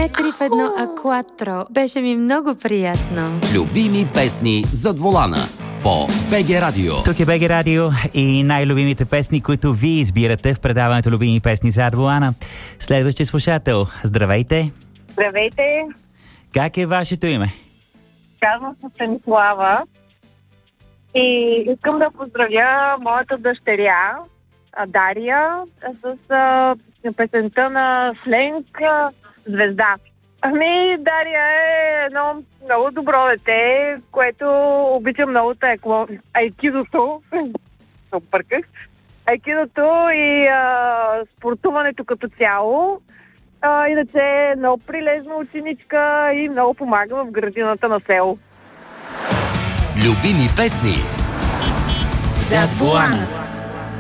Не 3 в 1, а 4. Беше ми много приятно. Любими песни зад волана по БГ Радио. Тук е БГ Радио и най-любимите песни, които вие избирате в предаването Любими песни зад волана. Следващи слушател. Здравейте! Здравейте! Как е вашето име? Казвам се Станислава и искам да поздравя моята дъщеря Дария с песента на Сленг "Звезда". Ами, Дария е едно много добро дете, което обича много айкидото. Обърках. Айкидото и спортуването като цяло. Иначе е много прилежна ученичка и много помага в градината на село. Любими песни Зад волана.